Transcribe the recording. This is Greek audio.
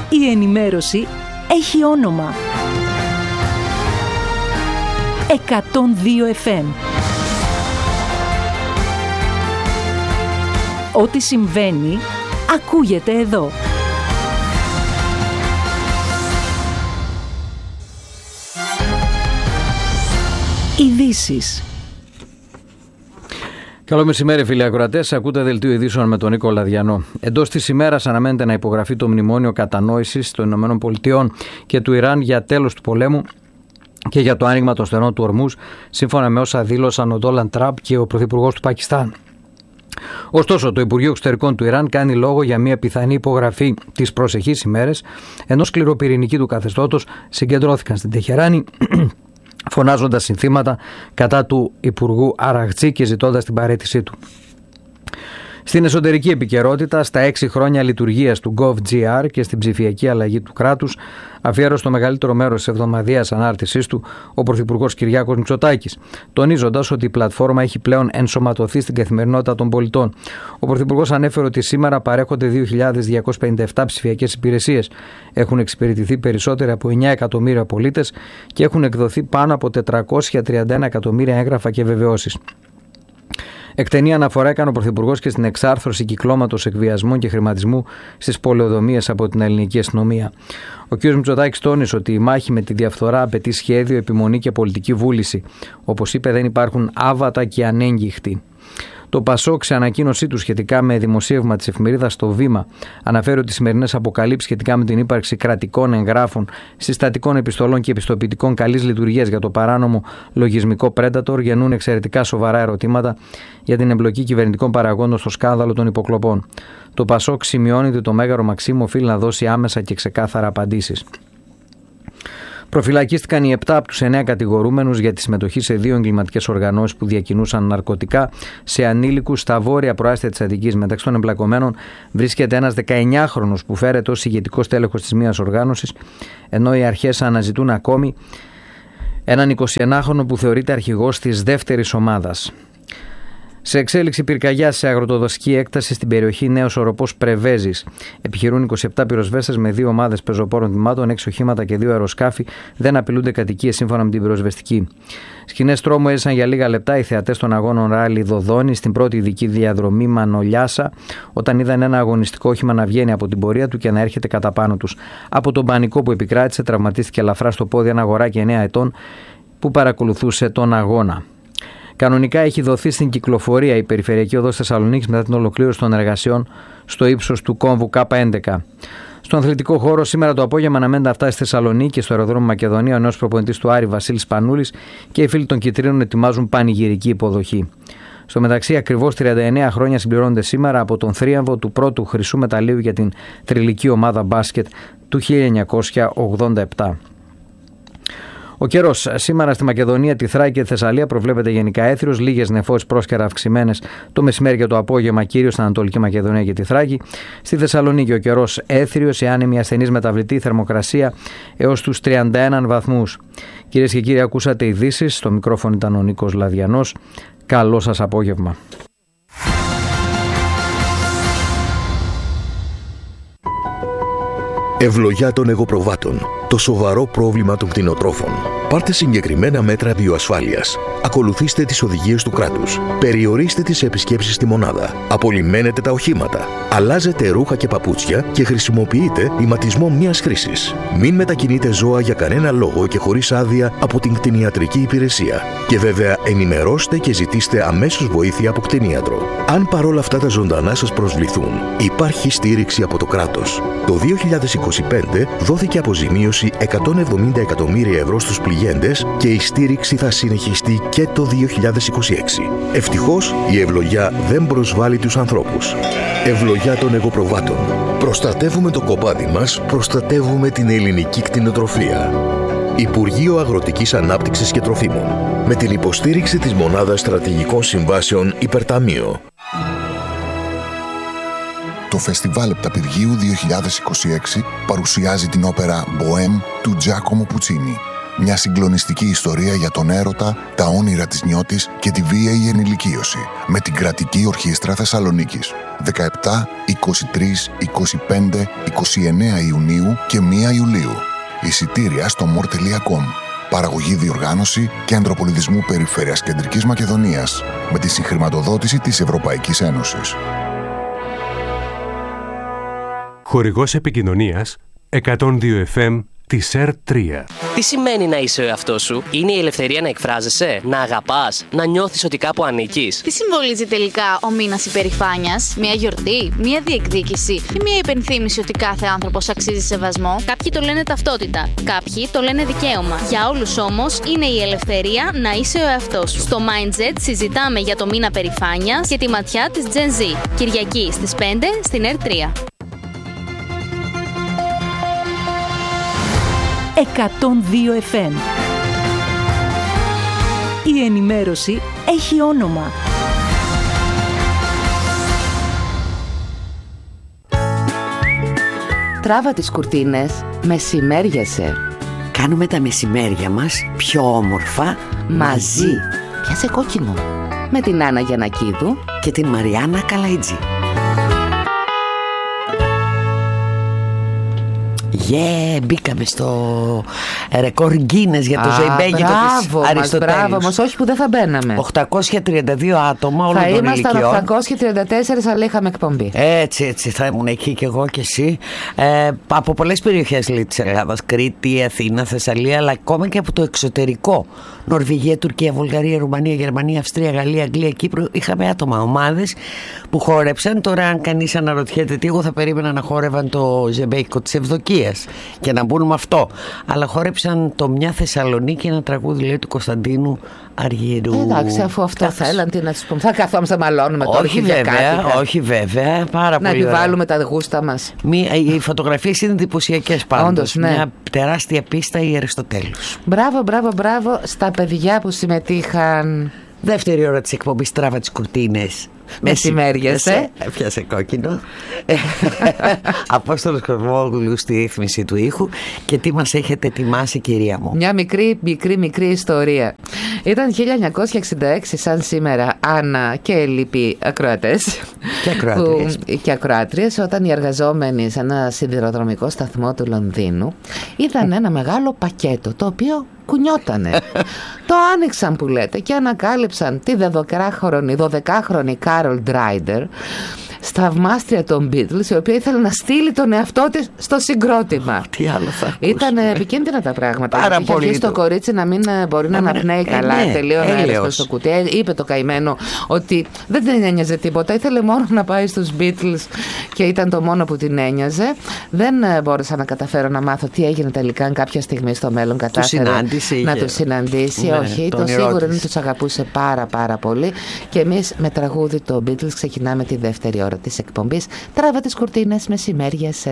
Η ενημέρωση έχει όνομα. 102 FM. Ό,τι συμβαίνει, ακούγεται εδώ. Ειδήσεις. Καλό μεσημέρι, φίλοι ακροατές. Ακούτε δελτίο ειδήσεων με τον Νίκο Λαδιανό. Εντός της ημέρας αναμένεται να υπογραφεί το μνημόνιο κατανόησης των ΗΠΑ και του Ιράν για τέλος του πολέμου και για το άνοιγμα των στενών του Ορμούζ, σύμφωνα με όσα δήλωσαν ο Ντόναλντ Τραμπ και ο πρωθυπουργός του Πακιστάν. Ωστόσο, το Υπουργείο Εξωτερικών του Ιράν κάνει λόγο για μια πιθανή υπογραφή τις προσεχείς ημέρες, ενώ σκληροπυρηνικοί του καθεστώτος συγκεντρώθηκαν στην Τεχεράνη, φωνάζοντας συνθήματα κατά του Υπουργού Αραγτζή και ζητώντας την παραίτησή του. Στην εσωτερική επικαιρότητα, στα 6 χρόνια λειτουργίας του GovGR και στην ψηφιακή αλλαγή του κράτους, αφιέρωσε το μεγαλύτερο μέρος της εβδομαδιαίας ανάρτησής του ο Πρωθυπουργός Κυριάκος Μητσοτάκης, τονίζοντας ότι η πλατφόρμα έχει πλέον ενσωματωθεί στην καθημερινότητα των πολιτών. Ο Πρωθυπουργός ανέφερε ότι σήμερα παρέχονται 2.257 ψηφιακές υπηρεσίες. Έχουν εξυπηρετηθεί περισσότεροι από 9 εκατομμύρια πολίτες και έχουν εκδοθεί πάνω από 431 εκατομμύρια έγγραφα και βεβαιώσεις. Εκτενή αναφορά έκανε ο Πρωθυπουργός και στην εξάρθρωση κυκλώματος εκβιασμών και χρηματισμού στις πολεοδομίες από την ελληνική αστυνομία. Ο κ. Μητσοτάκης τόνισε ότι η μάχη με τη διαφθορά απαιτεί σχέδιο, επιμονή και πολιτική βούληση. Όπως είπε, δεν υπάρχουν άβατα και ανέγγιχτοι. Το ΠΑΣΟΚ, σε ανακοίνωσή του σχετικά με δημοσίευμα της εφημερίδας Το Βήμα, αναφέρει ότι οι σημερινές αποκαλύψεις σχετικά με την ύπαρξη κρατικών εγγράφων, συστατικών επιστολών και επιστοποιητικών καλής λειτουργίας για το παράνομο λογισμικό Predator γεννούν εξαιρετικά σοβαρά ερωτήματα για την εμπλοκή κυβερνητικών παραγόντων στο σκάνδαλο των υποκλοπών. Το ΠΑΣΟΚ σημειώνει ότι το Μέγαρο Μαξίμου οφείλει να δώσει άμεσα και ξεκάθαρα απαντήσεις. Προφυλακίστηκαν οι 7 από τους 9 κατηγορούμενους για τη συμμετοχή σε 2 εγκληματικές οργανώσεις που διακινούσαν ναρκωτικά σε ανήλικους στα βόρεια προάστια της Αττικής. Μεταξύ των εμπλεκομένων βρίσκεται ένας 19χρονος που φέρεται ως ηγετικός τέλεχος της μίας οργάνωσης, ενώ οι αρχές αναζητούν ακόμη έναν 21χρονο που θεωρείται αρχηγός της δεύτερης ομάδας. Σε εξέλιξη πυρκαγιά σε αγροτοδοσική έκταση στην περιοχή Νέος Οροπός Πρεβέζης. Επιχειρούν 27 πυροσβέστες με 2 ομάδες πεζοπόρων τμήματων, 6 οχήματα και 2 αεροσκάφη. Δεν απειλούνται κατοικίες σύμφωνα με την πυροσβεστική. Σκηνές τρόμου έζησαν για λίγα λεπτά οι θεατές των αγώνων Ράλι Δοδόνη στην πρώτη ειδική διαδρομή Μανολιάσα, όταν είδαν ένα αγωνιστικό όχημα να βγαίνει από την πορεία του και να έρχεται κατά πάνω τους. Από τον πανικό που επικράτησε, τραυματίστηκε ελαφρά στο πόδι ένα αγοράκι 9 ετών που παρακολουθούσε τον αγώνα. Κανονικά έχει δοθεί στην κυκλοφορία η περιφερειακή οδός Θεσσαλονίκης μετά την ολοκλήρωση των εργασιών στο ύψος του κόμβου K11. Στον αθλητικό χώρο, σήμερα το απόγευμα αναμένεται να φτάσει στη Θεσσαλονίκη και στο αεροδρόμιο Μακεδονία ο νέος προπονητής του Άρη Βασίλης Πανούλης και οι φίλοι των Κιτρίνων ετοιμάζουν πανηγυρική υποδοχή. Στο μεταξύ, ακριβώς 39 χρόνια συμπληρώνονται σήμερα από τον θρίαμβο του πρώτου χρυσού μεταλλίου για την θρυλική ομάδα μπάσκετ του 1987. Ο καιρός σήμερα στη Μακεδονία, τη Θράκη και τη Θεσσαλία προβλέπεται γενικά έθριος, λίγες νεφώσεις πρόσκαιρα αυξημένες το μεσημέρι και το απόγευμα, κυρίως στην Ανατολική Μακεδονία και τη Θράκη. Στη Θεσσαλονίκη ο καιρός έθριος, η άνεμη ασθενής μεταβλητή, θερμοκρασία έως τους 31 βαθμούς. Κυρίες και κύριοι, ακούσατε ειδήσεις. Στο μικρόφωνο ήταν ο Νίκος Λαδιανός. Καλό σας απόγευμα. Ευλογιά των εγωπροβάτων. Το σοβαρό πρόβλημα των κτηνοτρόφων. Πάρτε συγκεκριμένα μέτρα βιοασφάλειας. Ακολουθήστε τις οδηγίες του κράτους. Περιορίστε τις επισκέψεις στη μονάδα. Απολυμμένετε τα οχήματα. Αλλάζετε ρούχα και παπούτσια και χρησιμοποιείτε ηματισμό μιας χρήσης. Μην μετακινείτε ζώα για κανένα λόγο και χωρίς άδεια από την κτηνιατρική υπηρεσία. Και βέβαια ενημερώστε και ζητήστε αμέσως βοήθεια από κτηνίατρο. Αν παρόλα αυτά τα ζωντανά σας προσβληθούν, υπάρχει στήριξη από το κράτος. Το 2025 δόθηκε αποζημίωση 170 εκατομμύρια ευρώ στους πληγέντες και η στήριξη θα συνεχιστεί και το 2026. Ευτυχώς η ευλογιά δεν προσβάλλει τους ανθρώπους. Ευλογιά των εγωπροβάτων. Προστατεύουμε το κοπάδι μας, προστατεύουμε την ελληνική κτηνοτροφία. Υπουργείο Αγροτικής Ανάπτυξης και Τροφίμων. Με την υποστήριξη της Μονάδας Στρατηγικών Συμβάσεων Υπερταμείο. Το Φεστιβάλ Επταπηργίου 2026 παρουσιάζει την όπερα «Μποέμ» του Τζάκομο Πουτσίνι. Μια συγκλονιστική ιστορία για τον έρωτα, τα όνειρα της νιώτης και τη βίαιη ενηλικίωση, με την Κρατική Ορχήστρα Θεσσαλονίκης. 17, 23, 25, 29 Ιουνίου και 1 Ιουλίου. Εισιτήρια στο more.com. Παραγωγή, διοργάνωση Κέντρο Πολιτισμού Περιφέρειας Κεντρικής Μακεδονίας με τη συγχρηματοδότηση της Ευρωπαϊκής Ένωσης. Χορηγός επικοινωνίας 102 FM της ΕΡΤ3. Τι σημαίνει να είσαι ο εαυτός σου? Είναι η ελευθερία να εκφράζεσαι, να αγαπάς, να νιώθεις ότι κάπου ανήκεις. Τι συμβολίζει τελικά ο μήνας υπερηφάνειας? Μια γιορτή, μια διεκδίκηση ή μια υπενθύμηση ότι κάθε άνθρωπος αξίζει σεβασμό? Κάποιοι το λένε ταυτότητα, κάποιοι το λένε δικαίωμα. Για όλους όμως είναι η ελευθερία να είσαι ο εαυτός σου. Στο Mindset συζητάμε για το μήνα περηφάνειας και τη ματιά της Gen Z. Κυριακή στις 5 στην ΕΡΤ3. 102 FM. Η ενημέρωση έχει όνομα. Τράβα τις κουρτίνες, μεσημέριασε. Κάνουμε τα μεσημέρια μας πιο όμορφα μαζί. Πιάσε κόκκινο. Με την Άννα Γιαννακίδου και την Μαριάννα Καλαϊτζή. Μπήκαμε στο ρεκόρ Γκίνες για το Ζεϊμπέγγιτο της Αριστοτέλους. Μπράβο μας, όχι που δεν θα μπαίναμε. 832 άτομα όλων των ηλικιών. Θα ήμασταν 834, αλλά είχαμε εκπομπή. Έτσι θα ήμουν εκεί κι εγώ κι εσύ. Από πολλές περιοχές της Ελλάδας, Κρήτη, Αθήνα, Θεσσαλία, αλλά ακόμα και από το εξωτερικό. Νορβηγία, Τουρκία, Βουλγαρία, Ρουμανία, Γερμανία, Αυστρία, Γαλλία, Αγγλία, Κύπρο. Είχαμε άτομα, ομάδες που χόρεψαν. Τώρα, αν κανείς αναρωτιέται τι, εγώ θα περίμενα να χόρευαν το Ζεμπέικο της Ευδοκίας και να μπουν με αυτό. Αλλά χόρεψαν το Μια Θεσσαλονίκη, ένα τραγούδι λέει του Κωνσταντίνου Αργυρού. Εντάξει, αφού αυτό θέλαν, τι να τους πούμε. Θα καθόμαστε να μαλώνουμε τώρα. Όχι βέβαια, πάρα να πολύ. Να επιβάλλουμε τα γούστα μας. Οι φωτογραφίες είναι εντυπωσιακές πάντως. Όντως, ναι. Μια τεράστια πίστα η Αριστοτέλους. Μπράβο στα παιδιά που συμμετείχαν. Δεύτερη ώρα της εκπομπής Τράβα τις κουρτίνες. Μεσημέριασε. Έπιασε κόκκινο. Απόστολος Κορμόγλου στη ρύθμιση του ήχου. Και τι μας έχετε ετοιμάσει, κυρία μου? Μια μικρή ιστορία. Ήταν 1966 σαν σήμερα, Άννα και λοιποί ακροατές και ακροάτριες, όταν οι εργαζόμενοι σε ένα σιδηροδρομικό σταθμό του Λονδίνου είδαν ένα μεγάλο πακέτο το οποίο κουνιότανε. Το άνοιξαν που λέτε και ανακάλυψαν τη 12χρονη Κάρολ Ντράιντερ, θαυμάστρια των Beatles, η οποία ήθελε να στείλει τον εαυτό της στο συγκρότημα. Τι άλλο θα ακούσουμε? Ήταν επικίνδυνα τα πράγματα. Πάρα είχε αρχίσει το κορίτσι να μην μπορεί να αναπνέει καλά. Τελείωνε έλεος στο κουτί. Είπε το καημένο ότι δεν την ένοιαζε τίποτα. Ήθελε μόνο να πάει στους Beatles και ήταν το μόνο που την ένοιαζε. Δεν μπόρεσα να καταφέρω να μάθω τι έγινε τελικά, αν κάποια στιγμή στο μέλλον κατάφερε να τους συναντήσει. Ναι, όχι, το σίγουρο είναι ότι τους αγαπούσε πάρα πολύ. Και εμείς με τραγούδι των Beatles ξεκινάμε τη δεύτερη ώρα της εκπομπής. Τράβα τις κουρτίνες, μεσημέρια.